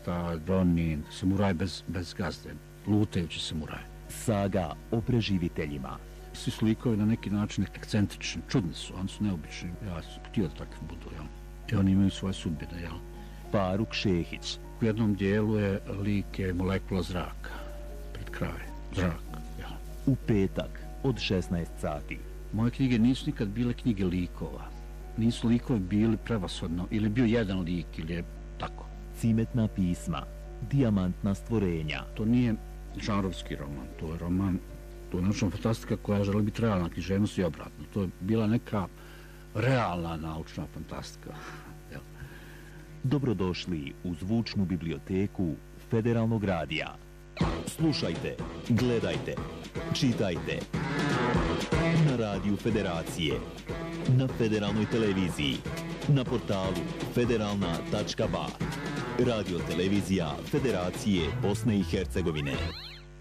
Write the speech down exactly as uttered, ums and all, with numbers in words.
Bata, Ronin, samuraj bez, bez gazde, lutajući samuraj. Saga o preživiteljima. Svi su likovi na neki način ekscentrični, čudni su, oni su neobični. Ja sam htio da takvi budu, jel? I oni imaju svoje sudbine, jel? Faruk Šehić. U jednom dijelu je lik je molekula zraka, pred kraj, zrak, jel? U petak od šesnaest sati. Moje knjige nisu nikad bile knjige likova. Nisu likovi bili prevashodno, ili bio jedan lik, ili je tako. Cimetna pisma, dijamantna stvorenja. To nije žanrovski roman, to je roman, to je naučna fantastika koja želi biti realna književnost i obratno. To je bila neka realna naučna fantastika. Jel? Dobrodošli u zvučnu biblioteku Federalnog radija. Slušajte, gledajte, čitajte. Na radiju Federacije, na Federalnoj televiziji, na portalu federalna tačka ba. Radio televizija Federacije Bosne i Hercegovine.